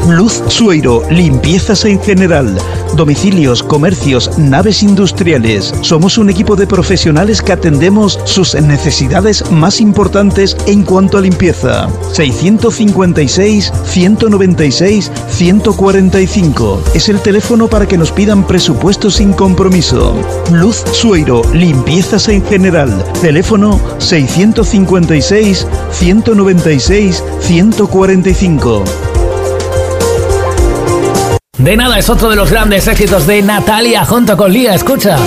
Luz Sueiro, limpiezas en general. Domicilios, comercios, naves industriales. Somos un equipo de profesionales que atendemos sus necesidades más importantes en cuanto a limpieza. 656-196-145. Es el teléfono para que nos pidan presupuestos sin compromiso. Luz Sueiro, limpiezas en general. Teléfono 656-196-145. De nada es otro de los grandes éxitos de Natalia junto con Lía. Escucha.